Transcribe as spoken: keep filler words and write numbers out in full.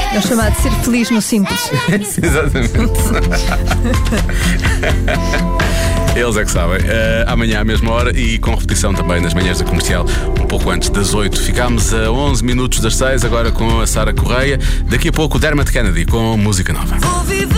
É o chamado ser feliz no simples. Exatamente. Eles é que sabem. Uh, amanhã à mesma hora e com repetição também nas manhãs da Comercial, um pouco antes das oito. Ficámos a onze minutos das seis, agora com a Sara Correia. Daqui a pouco o Dermot Kennedy com música nova.